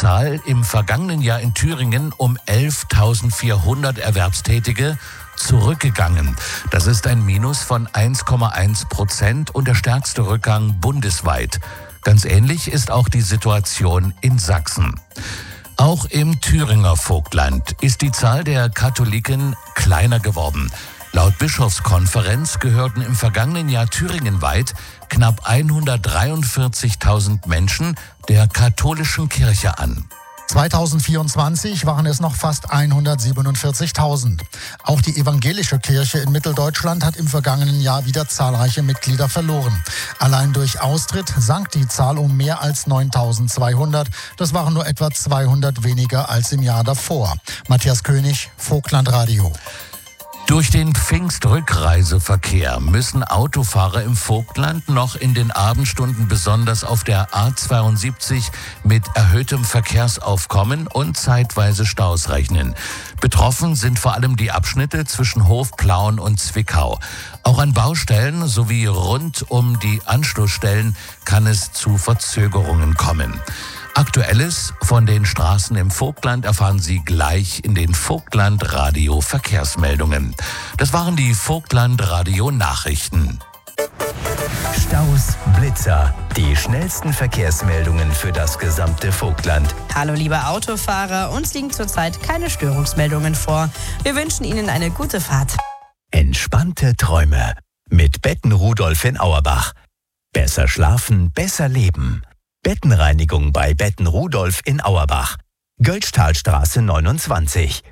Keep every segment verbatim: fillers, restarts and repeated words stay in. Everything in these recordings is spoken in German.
Zahl im vergangenen Jahr in Thüringen um elftausendvierhundert Erwerbstätige zurückgegangen. Das ist ein Minus von eins Komma eins Prozent und der stärkste Rückgang bundesweit. Ganz ähnlich ist auch die Situation in Sachsen. Auch im Thüringer Vogtland ist die Zahl der Katholiken kleiner geworden. Laut Bischofskonferenz gehörten im vergangenen Jahr thüringenweit knapp hundertdreiundvierzigtausend Menschen der katholischen Kirche an. zweitausendvierundzwanzig waren es noch fast hundertsiebenundvierzigtausend. Auch die evangelische Kirche in Mitteldeutschland hat im vergangenen Jahr wieder zahlreiche Mitglieder verloren. Allein durch Austritt sank die Zahl um mehr als neuntausendzweihundert. Das waren nur etwa zweihundert weniger als im Jahr davor. Matthias König, Vogtlandradio. Durch den Pfingstrückreiseverkehr müssen Autofahrer im Vogtland noch in den Abendstunden besonders auf der A zweiundsiebzig mit erhöhtem Verkehrsaufkommen und zeitweise Staus rechnen. Betroffen sind vor allem die Abschnitte zwischen Hofplauen und Zwickau. Auch an Baustellen sowie rund um die Anschlussstellen kann es zu Verzögerungen kommen. Aktuelles von den Straßen im Vogtland erfahren Sie gleich in den Vogtland-Radio Verkehrsmeldungen. Das waren die Vogtland-Radio Nachrichten. Staus, Blitzer, die schnellsten Verkehrsmeldungen für das gesamte Vogtland. Hallo liebe Autofahrer, uns liegen zurzeit keine Störungsmeldungen vor. Wir wünschen Ihnen eine gute Fahrt. Entspannte Träume mit Betten Rudolf in Auerbach. Besser schlafen, besser leben. Bettenreinigung bei Betten Rudolf in Auerbach. Göllstahlstraße neunundzwanzig.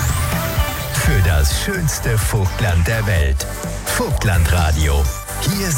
Für das schönste Vogtland der Welt. Vogtlandradio. Hier